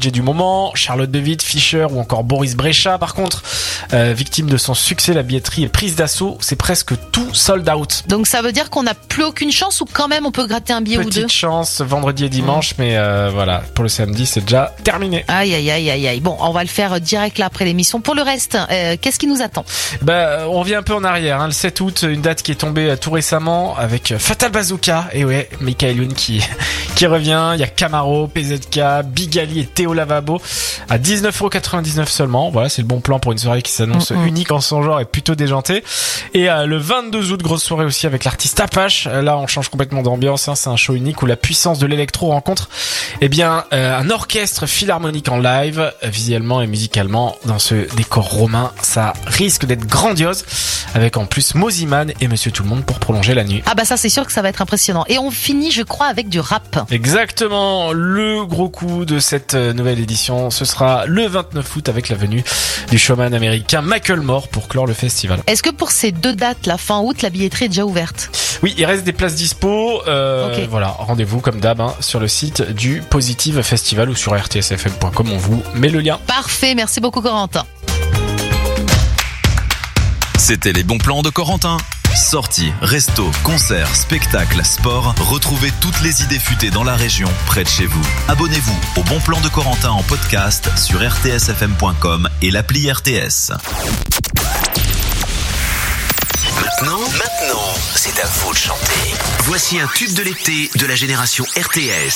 DJ du moment, Charlotte de Witt, Fischer ou encore Boris Brejcha. Par contre, victime de son succès, la billetterie est prise d'assaut. C'est presque tout sold out. Donc ça veut dire qu'on n'a plus aucune chance ou quand même on peut gratter un billet ou deux? Petite chance vendredi et dimanche, mais voilà, pour le samedi c'est déjà terminé. Aïe. Bon, on va le faire direct là après l'émission. Pour le reste, qu'est-ce qui nous attend? On revient un peu en arrière. Le 7 août, une date qui est tombée tout récemment avec Fatal Bazooka. Et ouais, Michael Youn qui revient. Il y a Camaro, PZK, Big Ali et Théo Lavabo à 19,99€ seulement. Voilà, c'est le bon plan pour une soirée qui s'annonce unique en son genre et plutôt déjantée. Et le 22 août, grosse soirée aussi avec l'artiste Apache. Là, on change complètement d'ambiance. C'est un show unique où la puissance de l'électro rencontre un orchestre philharmonique en live, visuellement et musicalement dans ce décor romain. Ça risque d'être grandiose avec en plus Moziman et Monsieur Tout le Monde pour prolonger la nuit. Ah bah ça c'est sûr que ça va être impressionnant. Et on finit je crois avec du rap. Exactement, le gros coup de cette nouvelle édition, ce sera le 29 août avec la venue du showman américain Macklemore pour clore le festival. Est-ce que pour ces deux dates, la fin août, la billetterie est déjà ouverte? Oui, il reste des places dispo. Okay. Voilà, rendez-vous comme d'hab sur le site du Positive Festival ou sur rtsfm.com, on vous met le lien. Parfait, merci beaucoup Corentin. C'était les bons plans de Corentin. Sorties, restos, concerts, spectacles, sport, retrouvez toutes les idées futées dans la région, près de chez vous. Abonnez-vous au Bon Plan de Corentin en podcast sur rtsfm.com et l'appli RTS. Maintenant, c'est à vous de chanter. Voici un tube de l'été de la génération RTS.